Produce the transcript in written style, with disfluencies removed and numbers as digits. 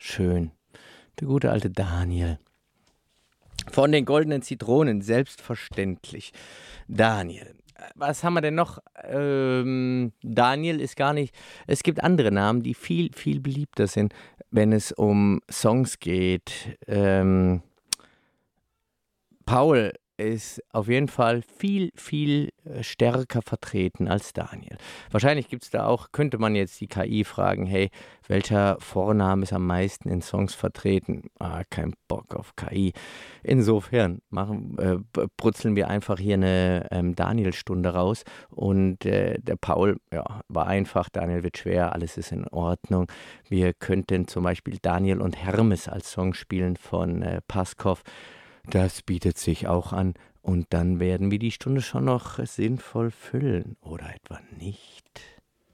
schön. Der gute alte Daniel. Von den goldenen Zitronen, selbstverständlich. Daniel. Was haben wir denn noch? Daniel ist gar nicht. Es gibt andere Namen, die viel, viel beliebter sind, wenn es um Songs geht. Paul ist auf jeden Fall viel, viel stärker vertreten als Daniel. Wahrscheinlich könnte man jetzt die KI fragen, hey, welcher Vorname ist am meisten in Songs vertreten? Kein Bock auf KI. Insofern brutzeln wir einfach hier eine Daniel-Stunde raus und der Paul, ja, war einfach, Daniel wird schwer, alles ist in Ordnung. Wir könnten zum Beispiel Daniel und Hermes als Song spielen von Paskov. Das bietet sich auch an und dann werden wir die Stunde schon noch sinnvoll füllen oder etwa nicht.